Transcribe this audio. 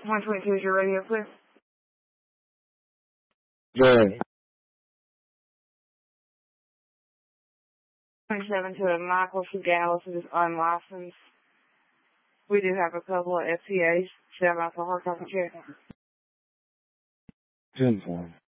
122 is your radio clear? Good. 27 to Michael Segalis is unlicensed. We do have a couple of FTAs. Should I have a hard copy check? 10-4.